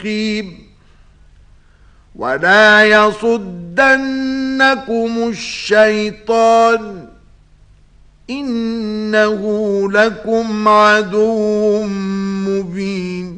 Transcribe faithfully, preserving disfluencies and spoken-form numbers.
الجحيم ولا يصدنكم الشيطان إنه لكم عدو مبين